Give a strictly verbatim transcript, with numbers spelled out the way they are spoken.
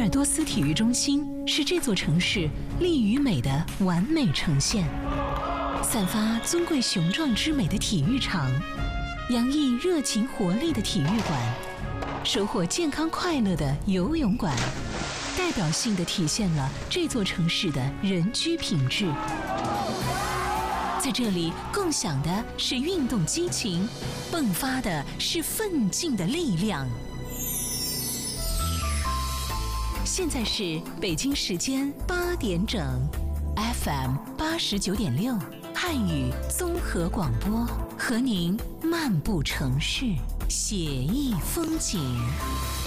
尔多斯体育中心是这座城市力与美的完美呈现，散发尊贵雄壮之美的体育场，洋溢热情活力的体育馆，收获健康快乐的游泳馆，代表性地体现了这座城市的人居品质。在这里共享的是运动激情，迸发的是奋进的力量。现在是北京时间八点整 ，F M 八十九点六，汉语综合广播，和您漫步城市，写意风景。